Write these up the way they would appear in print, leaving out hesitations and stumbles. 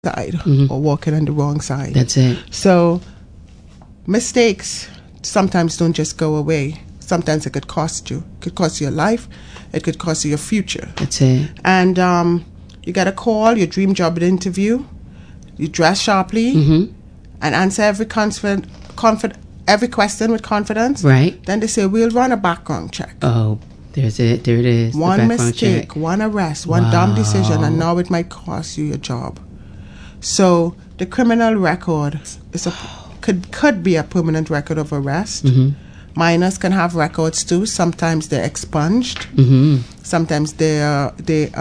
side or walking on the wrong side. That's it. So mistakes sometimes don't just go away. Sometimes it could cost you. It could cost you your life. It could cost you your future. That's it. And you get a call, your dream job interview. You dress sharply and answer every every question with confidence. Right. Then they say, we'll run a background check. Oh, there's it. There it is. One mistake, one arrest, one dumb decision, and now it might cost you your job. So the criminal record is could be a permanent record of arrest. Minors can have records too. Sometimes they're expunged. Sometimes they are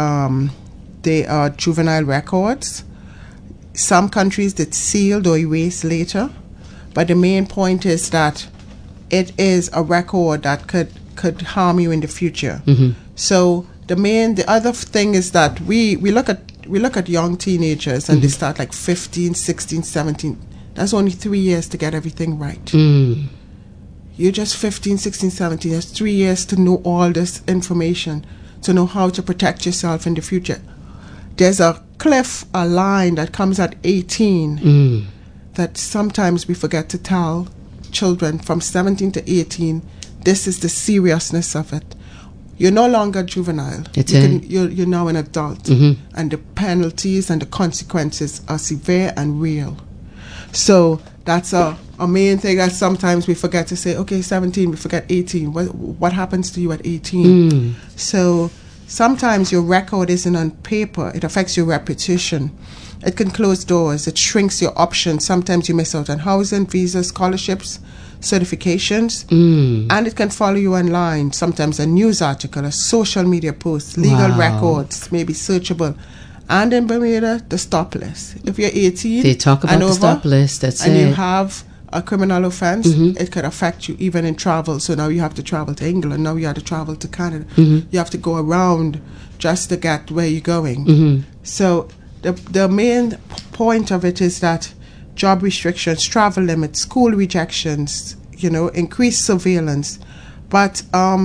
juvenile records. Some countries that's sealed or erased later. But the main point is that it is a record that could harm you in the future. So the other thing is that we look at young teenagers and they start like 15, 16, 17. That's only 3 years to get everything right. You're just 15, 16, 17. There's 3 years to know all this information, to know how to protect yourself in the future. There's a line that comes at 18 that sometimes we forget to tell children from 17 to 18. This is the seriousness of it. You're no longer juvenile. You're now an adult. And the penalties and the consequences are severe and real. So that's a main thing that sometimes we forget to say, okay, 17, we forget 18. What happens to you at 18? So sometimes your record isn't on paper. It affects your reputation. It can close doors. It shrinks your options. Sometimes you miss out on housing, visas, scholarships, certifications, and it can follow you online. Sometimes a news article, a social media post, legal records may be searchable. And in Bermuda, the stop list. If you're 18 they talk about and the over, stop list. That's and it. you have a criminal offense, it could affect you even in travel. So now you have to travel to England. Now you have to travel to Canada. You have to go around just to get where you're going. So the main point of it is that job restrictions, travel limits, school rejections, increased surveillance. But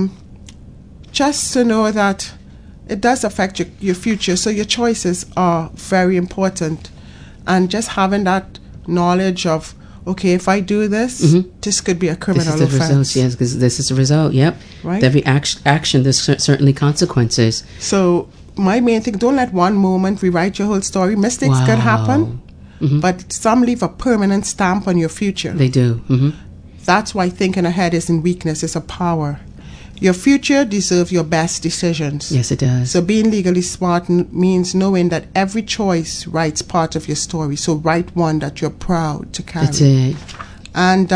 just to know that it does affect your future. So your choices are very important. And just having that knowledge of, okay, if I do this, this could be a criminal offense. This is the result, yes, because this is the result, yep. Right? Every action, there's certainly consequences. So my main thing, don't let one moment rewrite your whole story. Mistakes could happen, but some leave a permanent stamp on your future. They do. That's why thinking ahead isn't weakness, it's a power. Your future deserves your best decisions. Yes, it does. So being legally smart means knowing that every choice writes part of your story. So write one that you're proud to carry. That's it. And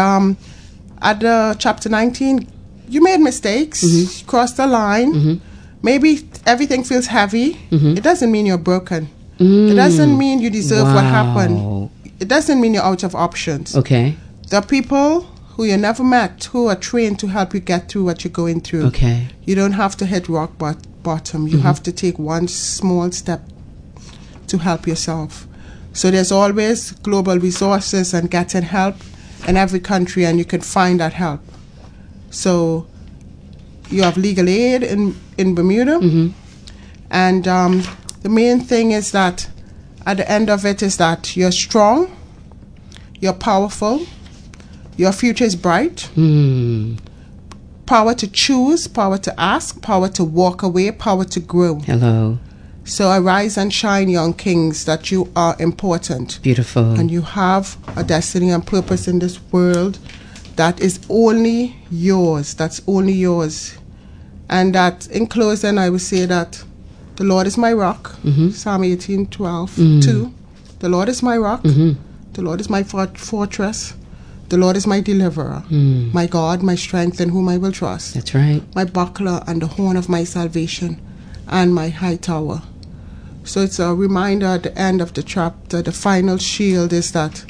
at chapter 19, you made mistakes, you crossed the line. Maybe everything feels heavy. It doesn't mean you're broken. It doesn't mean you deserve what happened. It doesn't mean you're out of options. Okay. There are people who you never met who are trained to help you get through what you're going through. Okay. You don't have to hit rock bottom. You have to take one small step to help yourself. So there's always global resources and getting help in every country, and you can find that help. So you have legal aid in Bermuda. And the main thing is that at the end of it is that you're strong, you're powerful, your future is bright. Power to choose, power to ask, power to walk away, power to grow. Hello. So arise and shine, young kings, that you are important. Beautiful. And you have a destiny and purpose in this world that is only yours. That's only yours. And that in closing, I would say that the Lord is my rock. Psalm 18:12. 2. The Lord is my rock. The Lord is my fortress. The Lord is my deliverer, my God, my strength, in whom I will trust. That's right. My buckler and the horn of my salvation, and my high tower. So it's a reminder at the end of the chapter, the final shield is that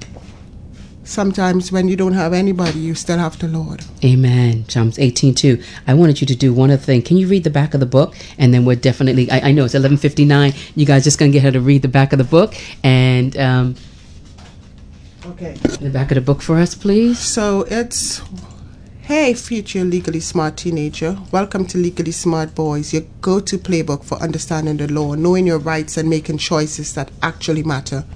sometimes when you don't have anybody, you still have the Lord. Amen. Psalms 18:2. I wanted you to do one other thing. Can you read the back of the book? And then we're definitely, I know it's 11:59. You guys just going to get her to read the back of the book. And okay. the back of the book for us, please. So it's Hey, future legally smart teenager. Welcome to Legally Smart Boys, your go-to playbook for understanding the law, knowing your rights, and making choices that actually matter.